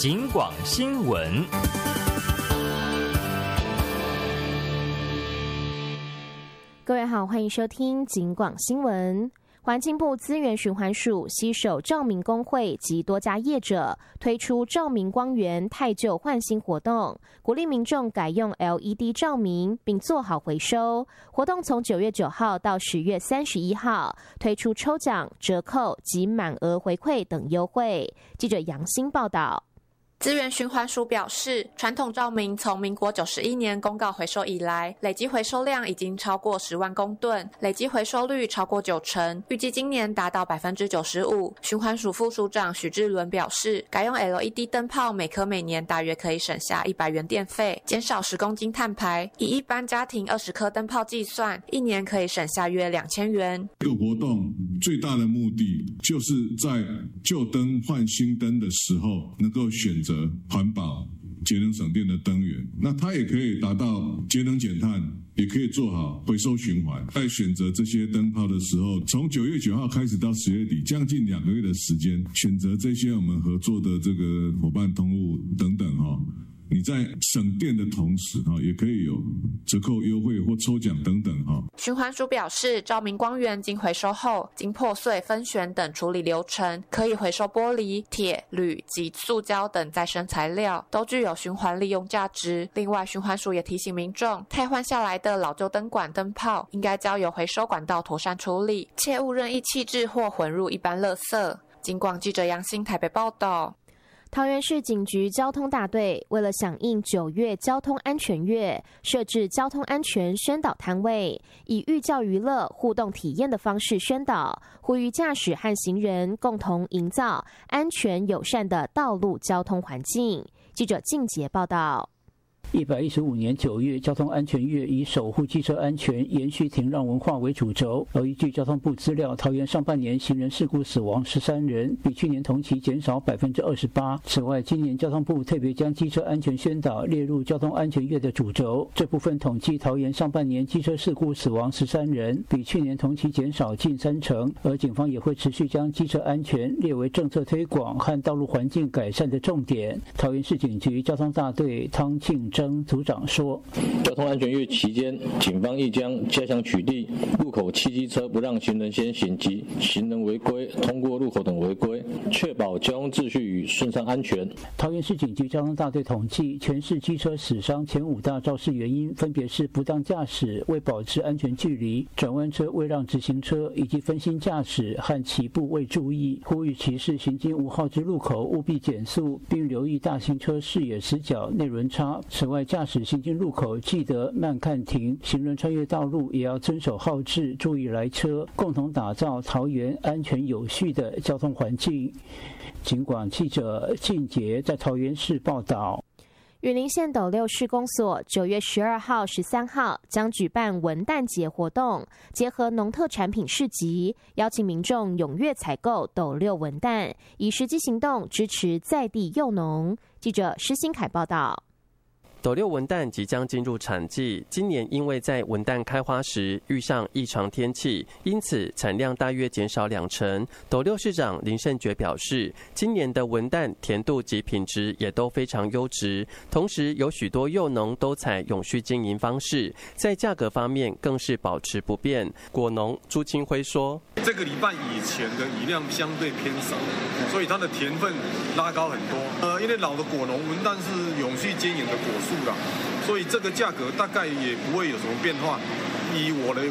警广新闻。 各位好，欢迎收听警广新闻。环境部资源循环署携手照明工会及多家业者，推出照明光源汰旧换新活动，鼓励民众改用 LED 照明，并做好回收。活动从9月9号到10月31号，推出抽奖、折扣及满额回馈等优惠。记者杨欣报道。 资源循环署表示，传统照明从民国91年公告回收以来，累计回收量已经超过10万公吨，累计回收率超过90%，预计今年达到95%。循环署副署长许志伦表示，改用 LED 灯泡每颗每年大约可以省下100元电费，减少10公斤碳排。以一般家庭20颗灯泡计算，一年可以省下约2000元。 这个活动最大的目的就是在旧灯换新灯的时候，能够选择环保、节能省电的灯源，那它也可以达到节能减碳，也可以做好回收循环。在选择这些灯泡的时候，从9月9号开始到10月底，将近2个月的时间，选择这些我们合作的这个伙伴通路等等你在省电的同时也可以有折扣优惠或抽奖等等循环署表示，照明光源经回收后，经破碎、分选等处理流程，可以回收玻璃、铁、铝及塑胶等再生材料，都具有循环利用价值。另外，循环署也提醒民众，汰换下来的老旧灯管、灯泡应该交由回收管道妥善处理，切勿任意弃置或混入一般垃圾。警广记者杨欣台北报道。 桃园市警局交通大队为了响应9月交通安全月，设置交通安全宣导摊位，以寓教于乐、互动体验的方式宣导，呼吁驾驶和行人共同营造安全友善的道路交通环境。记者静杰报道。 115年9月交通安全月以守护机车安全、延续停让文化为主轴。而依据交通部资料，桃园上半年行人事故死亡13人，比去年同期减少28%。此外，今年交通部特别将机车安全宣导列入交通安全月的主轴。这部分统计，桃园上半年机车事故死亡13人，比去年同期减少近30%。而警方也会持续将机车安全列为政策推广和道路环境改善的重点。桃园市警局交通大队汤庆征组长说， 交通安全月期间，警方亦将加强取缔路口汽机车不让行人先行及行人违规通过路口等违规，确保交通秩序与顺畅安全。 桃园市警局交通大队统计，全市机车死伤前5大肇事原因分别是不当驾驶、未保持安全距离、转弯车未让直行车以及分心驾驶和起步未注意。呼吁骑士行经5号之路口务必减速，并留意大型车视野死角、内轮差。此外，驾驶行经路口记得慢看停，行人穿越道路也要遵守号志，注意来车，共同打造桃园安全有序的交通环境。警广记者静杰在桃园市报道。 云林县斗六市公所9月12号、13号将举办文旦节活动，结合农特产品市集，邀请民众踊跃采购斗六文旦，以实际行动支持在地幼农。记者施新凯报道。 斗六文旦即将进入产季，今年因为在文旦开花时遇上异常天气，因此产量大约减少20%。斗六市长林胜觉表示，今年的文旦甜度及品质也都非常优质，同时有许多幼农都采永续经营方式，在价格方面更是保持不变。果农朱清辉说， 这个礼拜以前的雨量相对偏少，所以它的甜分拉高很多。因为老的果农文旦是永续经营的果树啦，所以这个价格大概也不会有什么变化。以我的